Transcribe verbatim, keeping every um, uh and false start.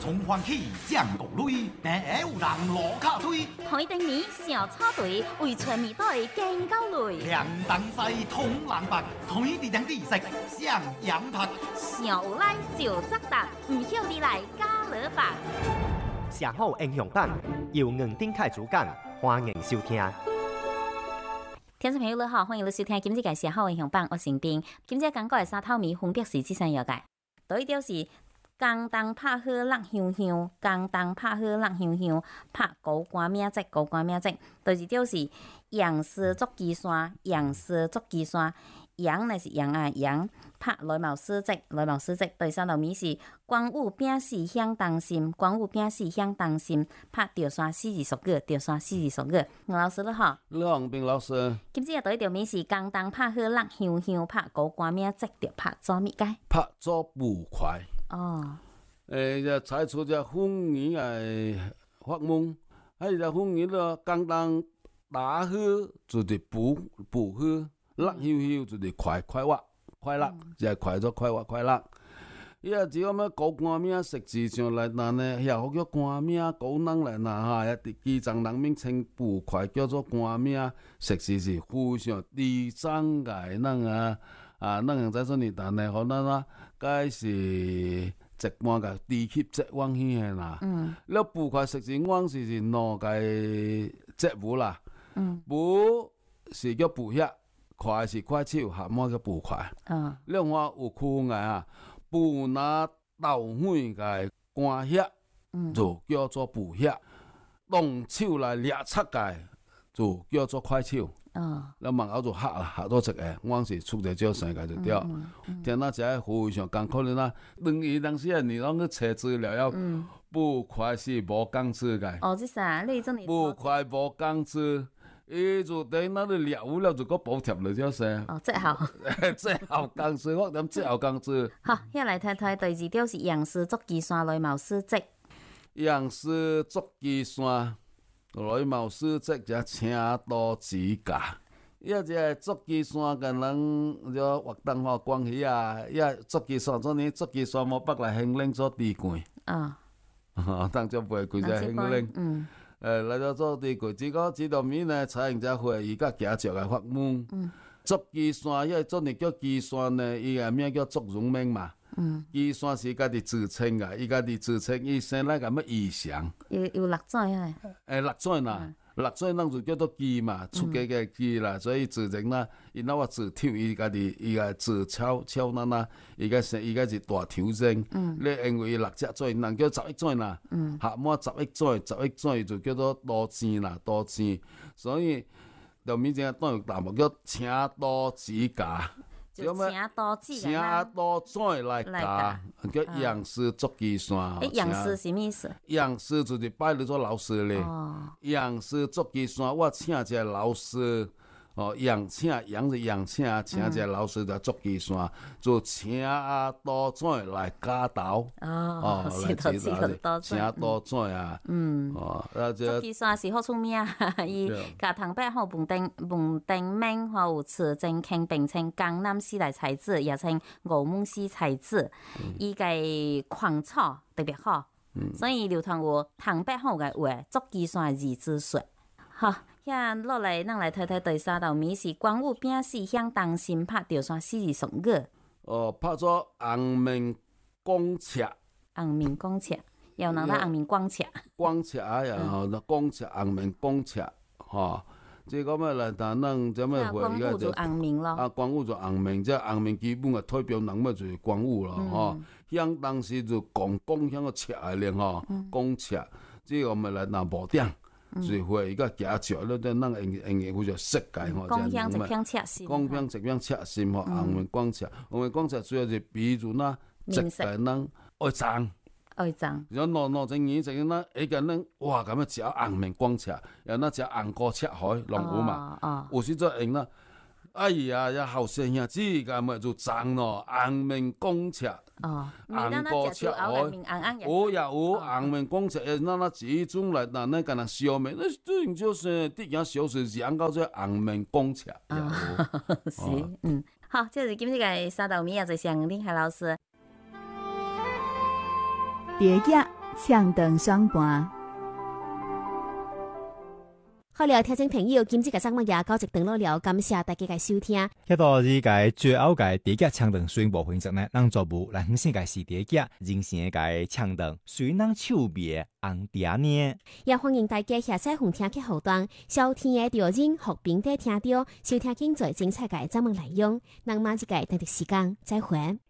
从欢喜降国泪，平下有人落脚推。 台灯年小草堆，为全面队更高累。 亮灯西通蓝白，台地两地色上羊拍。 上有来就扎达，唔晓你来加勒吧。 社好英雄榜由硬顶开主讲，欢迎收听。 听众朋友你好，欢迎你收听今日嘅社好英雄榜，我是冰。今日讲过嘅三透米分别是这三样嘅，第一条是江东拍好落香香，江东拍好落香香，拍高官名节，高官名节。第二条是杨氏捉鸡山，杨氏捉鸡山，羊呢是羊啊羊，拍雷毛丝节，雷毛丝节。第三道米是光武饼是响当心，光武饼是响当心，拍吊山四字俗语，吊山四字俗语。吴老师你好， 你好，冰老师。 今次第一条米是江东拍好落香香，拍高官名节，着拍做物解？ 拍做捕快。 哦。 诶，就采取只风雨诶发梦，还有只风雨咯，江东打好就是捕捕好，落香香就是快快活快乐，就系快咗快活快乐。伊啊只有咩高官名实质上来拿呢，也好叫官名高人来拿哈，一基层人民称捕快叫做官名，实质是非常低层嘅人啊啊，人在说你但呢，可能啦，该是。一般个地级职往去个啦，嗯，了捕快实质往是是两个职务啦，嗯，捕是叫捕蟹，快是快手，下末叫捕快，嗯，另外有区个啊，捕拿豆粉个官蟹，嗯，就叫做捕蟹，动手来掠贼个就叫做快手。哦，那门口就黑啦，黑到一个，我是出者少生个就对。嗯嗯、听那在非常艰苦的啦，等于当时你拢去查资料要捕快是无工资个。 哦，这啥？你真捕快无工资，伊就等那你掠有了就个补贴了少生。 哦，这好。 这好工资，我諗这好工资。 好，遐来睇睇第二条是杨氏捉鸡山雷毛丝节。 杨氏捉鸡山。雷毛丝这只青刀指甲，伊只捉鸡山个人就活动吼关系啊，伊捉鸡山做呢捉鸡山冇北来兴领做地柜啊，当作袂贵只兴领，嗯，诶来到做地柜，只个指导面呢采用只会伊甲假石个发木，嗯，捉鸡山伊做呢叫鸡山呢，伊个名叫捉荣名嘛。嗯，伊算是家己自称个，伊家己自称，伊生来咁么异常。 有有六岁啊？ 诶，六岁啦，六岁人就叫做鸡嘛，出家嘅鸡啦，所以自称啦，伊那话自抽，伊家己伊个自敲敲那那，伊个生伊个是大头生。嗯，你因为六只岁，人叫十一岁啦。嗯，下末十一岁，十一岁就叫做多青啦，多青，所以就面正当大目叫青多指甲。 就请刀子请刀仔来教，叫杨氏捉鸡山。 诶，杨氏什么意思？ 杨氏就是拜你做老师咧。哦。杨氏捉鸡山，我请一个老师。哦，杨请杨是杨请，请一个老师就捉鸡山，就请刀仔来教导。 哦，来指导。 请刀仔啊。嗯。哦， 捉鸡山是好出名啊！伊甲唐伯虎文定文定明吼持正卿并称江南四大才子，也称吴孟思才子。伊个狂草特别好，所以流传有唐伯虎个话捉鸡山二之说。好。遐落来，咱来睇睇第三道米是光武饼是响当心拍吊山四字俗语。 哦，拍咗红面光赤。 红面光赤，又能得红面光赤。 光赤啊，然后那光赤红面光赤，吼，即个咩来？但咱怎么会？ 光武就红面咯。 啊，光武就红面，即红面基本嘅代表人物就是光武咯，吼。响当时就光光响个赤嘅咧，吼，光赤，即个咪来拿无点。就会一个假石，咧咱咱用用嘅叫做色界吼， 光香一片赤心， 光香一片赤心吼，红面光赤，红面光赤主要是比如那一个人爱脏， 爱脏， 然后攞攞正嘢正那一个人哇咁样食红面光赤，然后那食红過赤海龍虎嘛，有時就用啦。哎呀，呀後生兄子個咪就爭咯，紅面光赤。 哦， 紅過赤海，有也有紅面光赤，那那幾種嚟，那那個那小面，那最就是啲人小時講到這紅面光赤。 是，嗯，好，這是今日嘅三道米啊，就上林海老師。 第一， 呛肠双盘。 好了，听众朋友，今次嘅节目也到这段落了，感谢大家嘅收听。 喺度呢個最後嘅第一個唱堂宣佈形式呢，咱做部來分享嘅是第一個人生嘅唱堂，雖然手別紅點呢。 也歡迎大家下載紅聽嘅後段，收聽嘅調音學並得聽到，收聽更多精彩嘅節目內容。那麼呢個特別時間，再會。